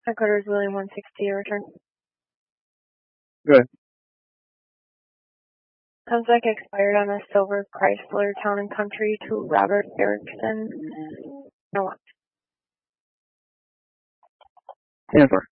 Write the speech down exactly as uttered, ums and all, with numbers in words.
Headquarters William one sixty, a return. Good. Contract expired on a silver Chrysler Town and Country to Robert Erickson. No. Answer.